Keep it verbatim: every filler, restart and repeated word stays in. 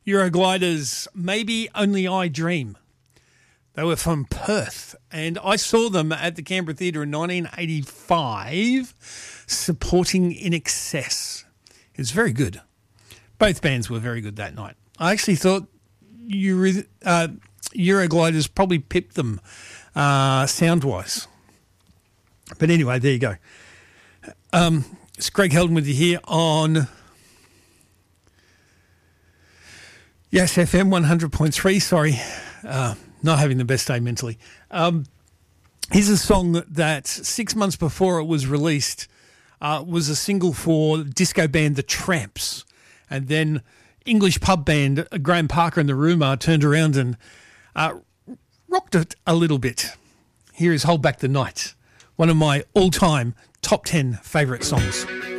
Eurogliders, Maybe Only I Dream. They were from Perth, and I saw them at the Canberra Theatre in nineteen eighty-five supporting In Excess. It was very good. Both bands were very good that night. I actually thought Euro, uh, Eurogliders probably pipped them uh, sound-wise. But anyway, there you go. Um, it's Greg Heldon with you here on Yes F M one hundred point three. Sorry, uh, not having the best day mentally. Um, here's a song that six months before it was released uh, was a single for disco band The Tramps. And then English pub band Graham Parker and the Rumour turned around and uh, rocked it a little bit. Here is Hold Back the Night, one of my all-time top ten favourite songs.